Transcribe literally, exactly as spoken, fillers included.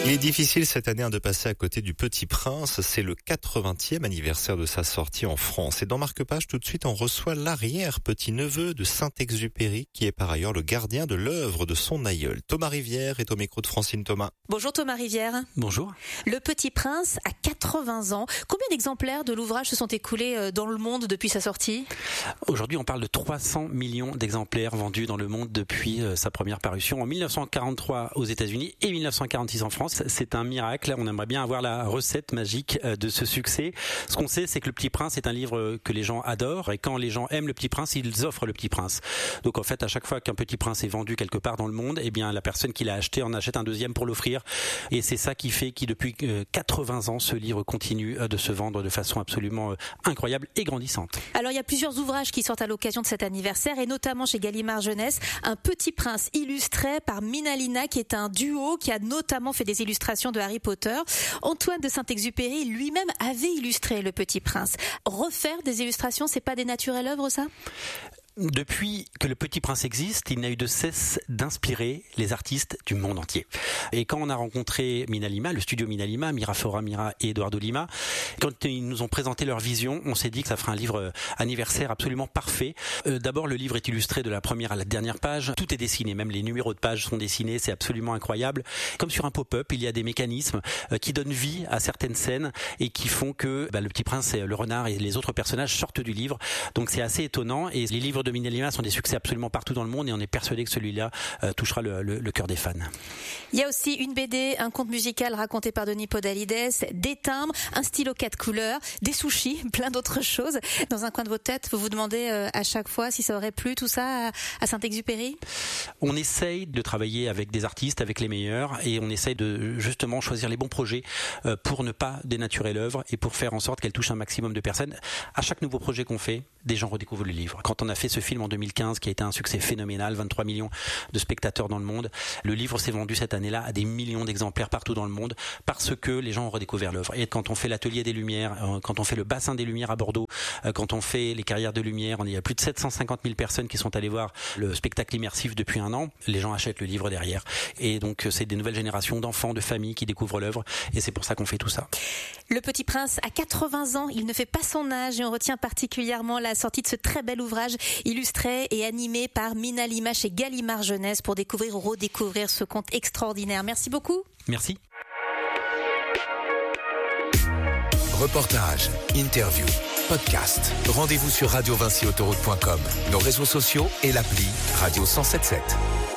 Il est difficile cette année de passer à côté du Petit Prince. C'est le quatre-vingtième anniversaire de sa sortie en France. Et dans Marque-Page, tout de suite, on reçoit l'arrière-petit-neveu de Saint-Exupéry, qui est par ailleurs le gardien de l'œuvre de son aïeul. Thomas Rivière est au micro de Francine Thomas. Bonjour Thomas Rivière. Bonjour. Le Petit Prince a quatre-vingts ans. Combien d'exemplaires de l'ouvrage se sont écoulés dans le monde depuis sa sortie ? Aujourd'hui, on parle de trois cents millions d'exemplaires vendus dans le monde depuis sa première parution en mille neuf cent quarante-trois aux États-Unis et mille neuf cent quarante-six en France. C'est un miracle. On aimerait bien avoir la recette magique de ce succès. Ce qu'on sait, c'est que Le Petit Prince est un livre que les gens adorent, et quand les gens aiment Le Petit Prince, ils offrent Le Petit Prince. Donc en fait, à chaque fois qu'un Petit Prince est vendu quelque part dans le monde, eh bien la personne qui l'a acheté en achète un deuxième pour l'offrir. Et c'est ça qui fait que depuis quatre-vingts ans, ce livre continue de se vendre de façon absolument incroyable et grandissante. Alors il y a plusieurs ouvrages qui sortent à l'occasion de cet anniversaire, et notamment chez Gallimard Jeunesse, un Petit Prince illustré par Mina Lina, qui est un duo qui a notamment fait des illustrations de Harry Potter. Antoine de Saint-Exupéry lui-même avait illustré Le Petit Prince. Refaire des illustrations, c'est pas dénaturer l'œuvre, ça ? Depuis que Le Petit Prince existe, il n'a eu de cesse d'inspirer les artistes du monde entier. Et quand on a rencontré Mina Lima, le studio Mina Lima, Mira Fora Mira et Eduardo Lima, quand ils nous ont présenté leur vision, on s'est dit que ça ferait un livre anniversaire absolument parfait. Euh, d'abord, le livre est illustré de la première à la dernière page. Tout est dessiné, même les numéros de pages sont dessinés, c'est absolument incroyable. Comme sur un pop-up, il y a des mécanismes euh, qui donnent vie à certaines scènes et qui font que bah, Le Petit Prince, le renard et les autres personnages sortent du livre. Donc c'est assez étonnant, et les livres de Mina Lima sont des succès absolument partout dans le monde, et on est persuadé que celui-là euh, touchera le, le, le cœur des fans. Il y a aussi une B D, un conte musical raconté par Denis Podalides, des timbres, un stylo quatre couleurs, des sushis, plein d'autres choses. Dans un coin de votre tête, vous vous demandez euh, à chaque fois si ça aurait plu tout ça à, à Saint-Exupéry ? On essaye de travailler avec des artistes, avec les meilleurs, et on essaye de justement choisir les bons projets euh, pour ne pas dénaturer l'œuvre et pour faire en sorte qu'elle touche un maximum de personnes. À chaque nouveau projet qu'on fait, des gens redécouvrent le livre. Quand on a fait ce film en deux mille quinze, qui a été un succès phénoménal, vingt-trois millions de spectateurs dans le monde, le livre s'est vendu cette année-là à des millions d'exemplaires partout dans le monde, parce que les gens ont redécouvert l'œuvre. Et quand on fait l'atelier des Lumières, quand on fait le bassin des Lumières à Bordeaux, quand on fait les carrières de Lumière, il y a plus de sept cent cinquante mille personnes qui sont allées voir le spectacle immersif depuis un an. Les gens achètent le livre derrière. Et donc c'est des nouvelles générations d'enfants, de familles qui découvrent l'œuvre, et c'est pour ça qu'on fait tout ça. Le Petit Prince a quatre-vingts ans, il ne fait pas son âge, et on retient particulièrement la sortie de ce très bel ouvrage illustré et animé par Mina Lima chez Gallimard Jeunesse pour découvrir ou redécouvrir ce conte extraordinaire. Merci beaucoup. Merci. Reportage, interview, podcast. Rendez-vous sur radio vinci autoroute point com, nos réseaux sociaux et l'appli Radio cent soixante-dix-sept.